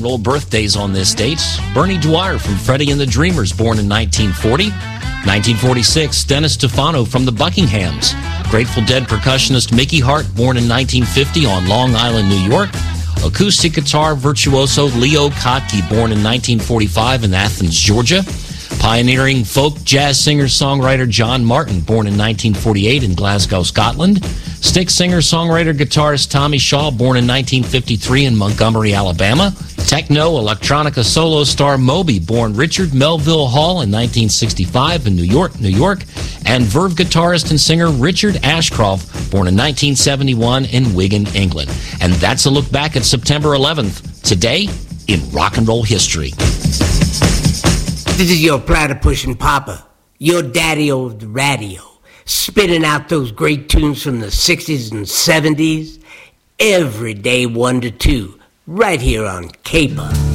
and roll birthdays on this date. Bernie Dwyer from Freddie and the Dreamers, born in 1940. 1946, Dennis Stefano from the Buckinghams. Grateful Dead percussionist Mickey Hart, born in 1950 on Long Island, New York. Acoustic guitar virtuoso Leo Kottke, born in 1945 in Athens, Georgia. Pioneering folk jazz singer-songwriter John Martin, born in 1948 in Glasgow, Scotland. Stick singer-songwriter guitarist Tommy Shaw, born in 1953 in Montgomery, Alabama. Techno electronica solo star Moby, born Richard Melville Hall in 1965 in New York, New York. And Verve guitarist and singer Richard Ashcroft, born in 1971 in Wigan, England. And that's a look back at September 11th, today in rock and roll history. This is your platypus papa, your daddy over the radio, spitting out those great tunes from the 60s and 70s, every day 1 to 2, right here on Caper.